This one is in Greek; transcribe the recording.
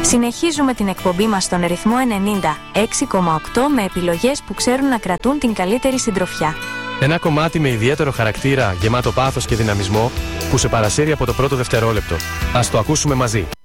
Συνεχίζουμε την εκπομπή μας στον ρυθμό 96,8 με επιλογές που ξέρουν να κρατούν την καλύτερη συντροφιά. Ένα κομμάτι με ιδιαίτερο χαρακτήρα, γεμάτο πάθος και δυναμισμό, που σε παρασύρει από το πρώτο δευτερόλεπτο. Ας το ακούσουμε μαζί.